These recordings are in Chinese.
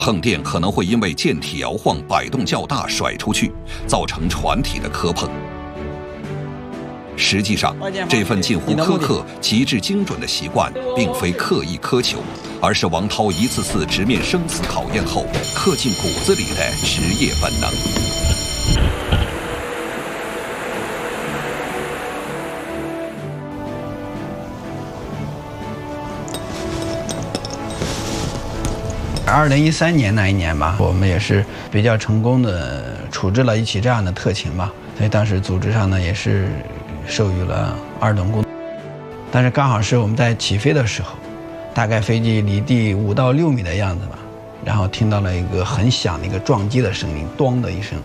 横垫可能会因为舰体摇晃摆动较大甩出去，造成船体的磕碰。实际上，这份近乎苛刻、极致精准的习惯，并非刻意苛求，而是王涛一次次直面生死考验后刻进骨子里的职业本能。 2013年那一年吧，我们也是比较成功的处置了一起这样的特勤吧，所以当时组织上呢也是授予了2等功。但是刚好是我们在起飞的时候，大概飞机离地5到6米的样子吧，然后听到了一个很响的一个撞击的声音，咚的一声。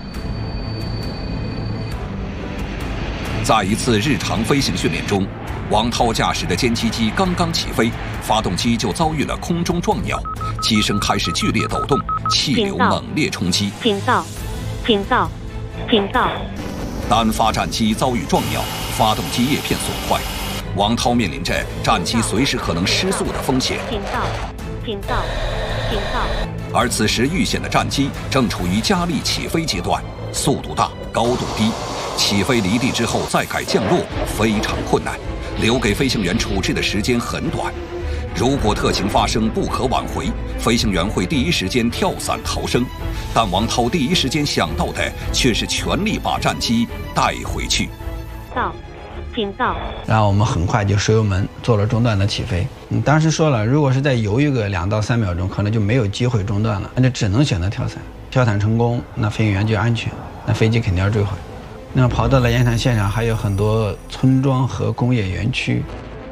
在一次日常飞行训练中，王涛驾驶的歼击机刚刚起飞，发动机就遭遇了空中撞鸟，机身开始剧烈抖动，气流猛烈冲击。 警告！警告！警告！ 单发战机遭遇撞鸟，发动机叶片损坏，王涛面临着战机随时可能失速的风险。 警告！警告！警告！ 而此时遇险的战机正处于加力起飞阶段，速度大，高度低，起飞离地之后再改降落非常困难，留给飞行员处置的时间很短。如果特情发生不可挽回，飞行员会第一时间跳伞逃生，但王涛第一时间想到的却是全力把战机带回去。 警告！ 然后我们很快就收油门，做了中断的起飞。当时说了，如果是再犹豫个2到3秒钟，可能就没有机会中断了，那就只能选择跳伞。跳伞成功，那飞行员就安全，那飞机肯定要坠毁。那跑到了烟台现场，还有很多村庄和工业园区。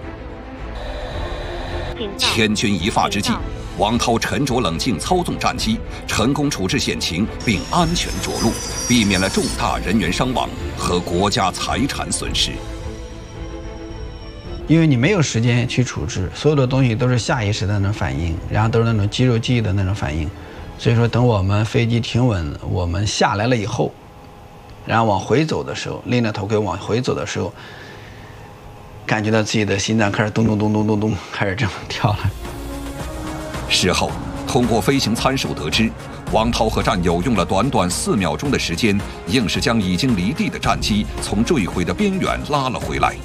千钧一发之际，王涛沉着冷静操纵战机，成功处置险情，并安全着陆，避免了重大人员伤亡和国家财产损失。 因为你没有时间去处置，所有的东西都是下意识的那种反应，然后都是那种肌肉记忆的那种反应，所以说等我们飞机停稳，我们下来了以后，然后往回走的时候，拎着头盔往回走的时候，感觉到自己的心脏开始咚咚咚咚咚咚开始这样跳了。 事后通过飞行参数得知，王涛和战友用了短短4秒钟的时间，硬是将已经离地的战机从坠毁的边缘拉了回来。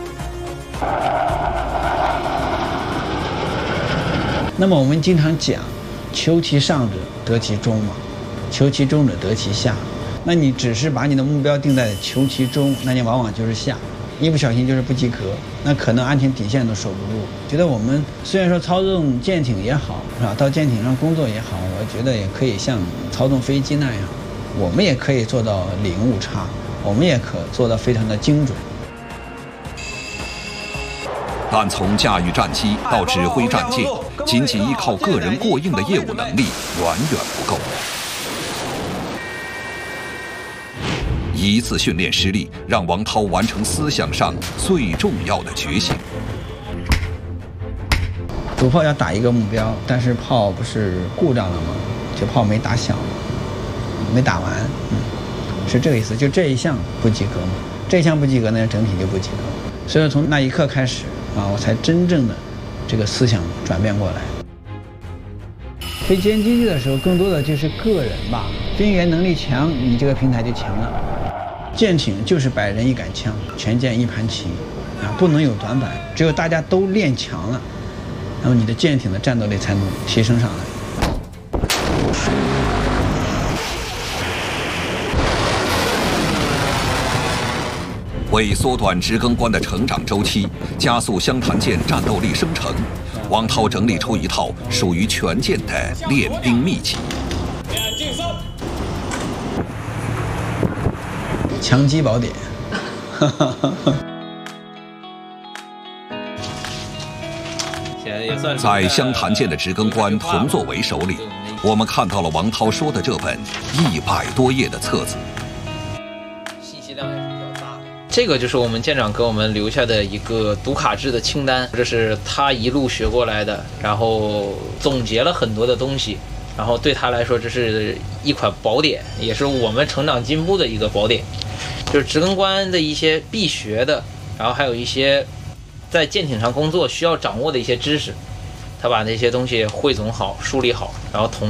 那么我们经常讲，求其上者得其中嘛，求其中者得其下。那你只是把你的目标定在求其中，那你往往就是下，一不小心就是不及格，那可能安全底线都守不住。觉得我们虽然说操纵舰艇也好，是吧？到舰艇上工作也好，我觉得也可以像操纵飞机那样，我们也可以做到零误差，我们也可做到非常的精准。 但从驾驭战机到指挥战舰，仅仅依靠个人过硬的业务能力远远不够。一次训练失利，让王涛完成思想上最重要的觉醒。 主炮要打一个目标，但是炮不是故障了吗？这炮没打响，没打完，是这个意思。就这一项不及格嘛，这一项不及格，那整体就不及格。所以从那一刻开始啊，我才真正的这个思想转变过来。飞歼击机的时候，更多的就是个人吧，飞行员能力强，你这个平台就强了。舰艇就是百人一杆枪，全舰一盘棋，啊，不能有短板，只有大家都练强了，那么你的舰艇的战斗力才能提升上来。 为缩短直更关的成长周期，加速湘潭舰战斗力生成，王涛整理出一套属于全舰的练兵秘籍。强击宝典。在湘潭舰的直更关佟作为手里，我们看到了王涛说的这本100多页的册子。 信息量也是比较大的。这个就是我们舰长给我们留下的一个读卡制的清单，这是他一路学过来的，然后总结了很多的东西，然后对他来说这是一款宝典，也是我们成长进步的一个宝典。就是直更关的一些必学的，然后还有一些在舰艇上工作需要掌握的一些知识，他把那些东西汇总好、梳理好， 然后统